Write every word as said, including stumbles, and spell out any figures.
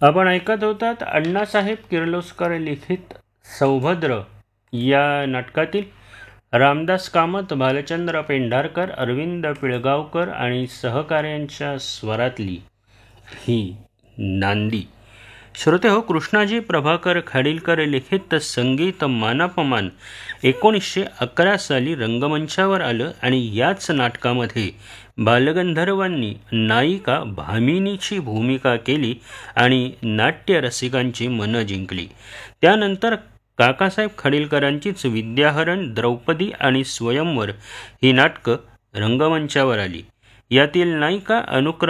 आपण ऐकत होतात अण्णासाहेब किर्लोस्कर लिखित सौभद्र या नाटकातील रामदास कामत, भालचंद्र पेंढारकर, अरविंद पिळगावकर आणि सहकाऱ्यांच्या स्वरातली ही नांदी. श्रोते हो, कृष्णाजी प्रभाकर खाडीलकर लिखित संगीत मानापमान एकोणीसशे अकरा साली रंगमंचावर आलं आणि याच नाटकामध्ये बालगंधर्वांनी नायिका भामिनीची भूमिका केली आणि नाट्य रसिकांची मनं जिंकली. त्यानंतर काकासाहेब खाडीलकरांचीच विद्याहरण, द्रौपदी आणि स्वयंवर ही नाटकं रंगमंचावर आली. यातील नायिका अनुक्रमे